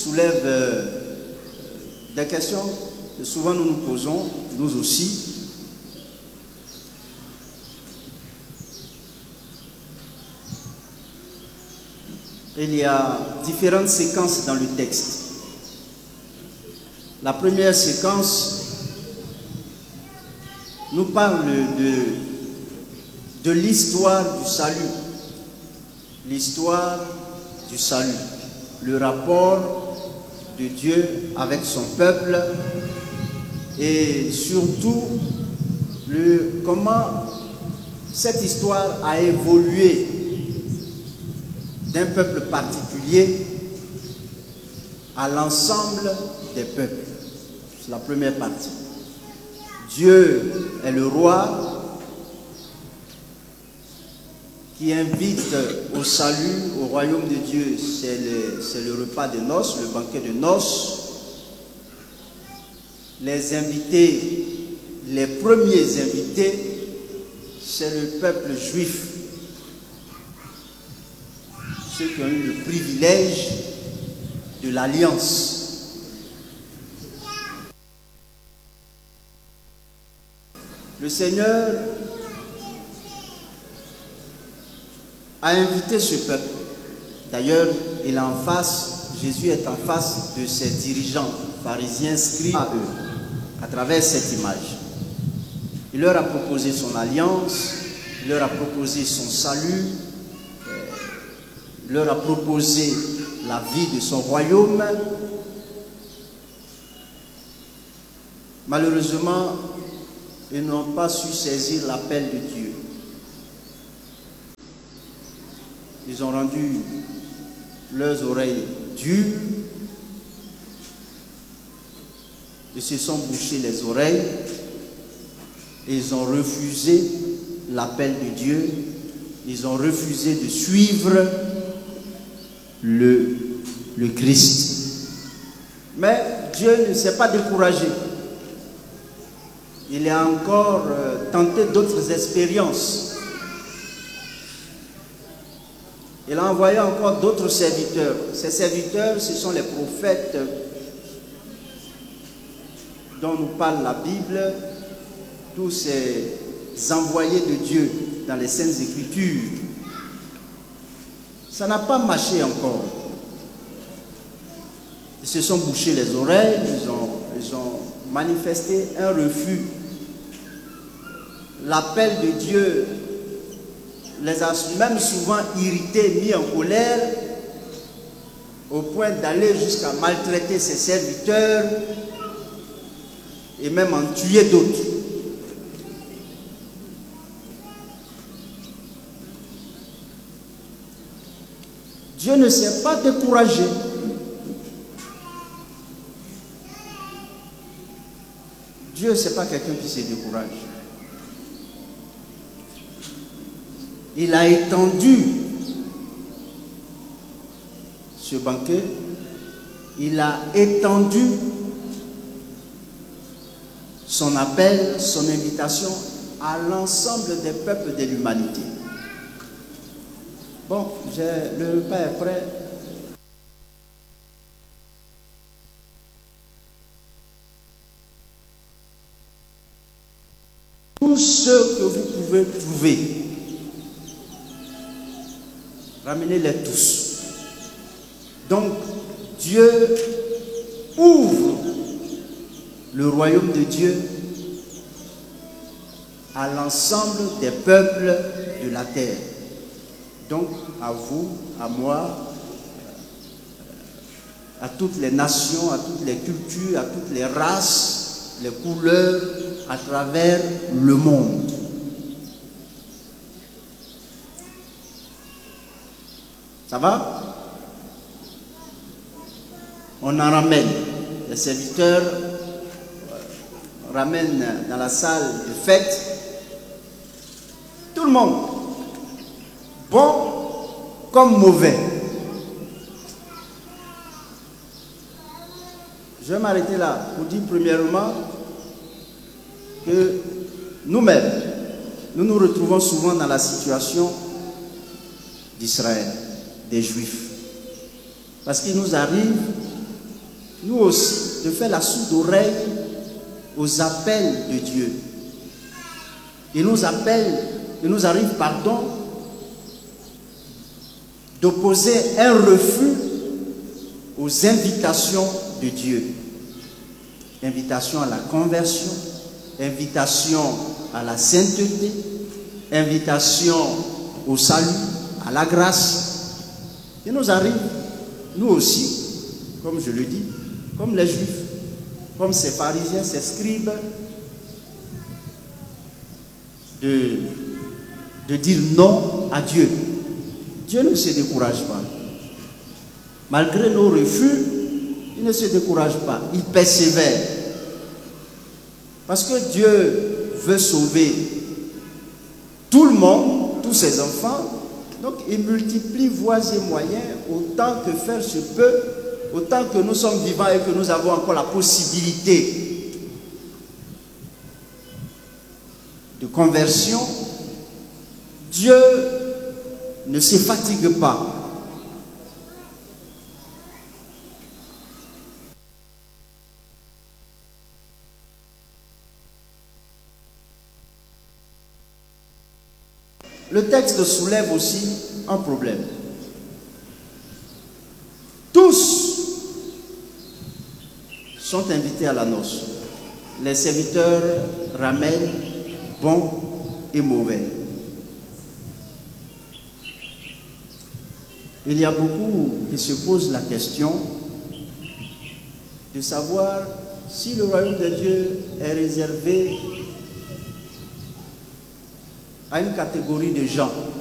soulève des questions que souvent nous nous posons, nous aussi. Il y a différentes séquences dans le texte. La première séquence nous parle de l'histoire du salut. L'histoire du salut. Le rapport de Dieu avec son peuple et surtout comment cette histoire a évolué d'un peuple particulier à l'ensemble des peuples. C'est la première partie. Dieu est le roi qui invite au salut, au royaume de Dieu. C'est le repas de noces, le banquet de noces. Les invités, les premiers invités, c'est le peuple juif. Ceux qui ont eu le privilège de l'alliance. Le Seigneur a invité ce peuple. D'ailleurs, il est en face, Jésus est en face de ses dirigeants, pharisiens, scribes, à eux, à travers cette image. Il leur a proposé son alliance, il leur a proposé son salut, il leur a proposé la vie de son royaume. Malheureusement, ils n'ont pas su saisir l'appel de Dieu. Ils ont rendu leurs oreilles dures. Ils se sont bouchés les oreilles. Et ils ont refusé l'appel de Dieu. Ils ont refusé de suivre le Christ. Mais Dieu ne s'est pas découragé. Il a encore tenté d'autres expériences. Il a envoyé encore d'autres serviteurs. Ces serviteurs, ce sont les prophètes dont nous parle la Bible, tous ces envoyés de Dieu dans les Saintes Écritures. Ça n'a pas marché encore. Ils se sont bouchés les oreilles, ils ont manifesté un refus. L'appel de Dieu les a même souvent irrités, mis en colère, au point d'aller jusqu'à maltraiter ses serviteurs et même en tuer d'autres. Dieu ne s'est pas découragé. Dieu, ce n'est pas quelqu'un qui se décourage. Il a étendu ce banquet, il a étendu son appel, son invitation à l'ensemble des peuples de l'humanité. Bon, le repas est prêt. Tous ceux que vous pouvez trouver, ramenez-les tous. Donc, Dieu ouvre le royaume de Dieu à l'ensemble des peuples de la terre. Donc, à vous, à moi, à toutes les nations, à toutes les cultures, à toutes les races, les couleurs, à travers le monde. Ça va? On en ramène. Les serviteurs ramènent dans la salle de fête tout le monde, bon comme mauvais. Je vais m'arrêter là pour dire premièrement que nous-mêmes, nous nous retrouvons souvent dans la situation d'Israël, des Juifs. Parce qu'il nous arrive nous aussi, de faire la sourde oreille aux appels de Dieu. Il nous arrive, d'opposer un refus aux invitations de Dieu. Invitation à la conversion, invitation à la sainteté, invitation au salut, à la grâce. Il nous arrive, nous aussi, comme je le dis, comme les Juifs, comme ces pharisiens, ces scribes, de dire non à Dieu. Dieu ne se décourage pas. Malgré nos refus, il ne se décourage pas. Il persévère. Parce que Dieu veut sauver tout le monde, tous ses enfants. Donc il multiplie voies et moyens autant que faire se peut, autant que nous sommes vivants et que nous avons encore la possibilité de conversion. Dieu ne se fatigue pas. Le texte soulève aussi un problème. Tous sont invités à la noce. Les serviteurs ramènent bons et mauvais. Il y a beaucoup qui se posent la question de savoir si le royaume de Dieu est réservé à une catégorie de gens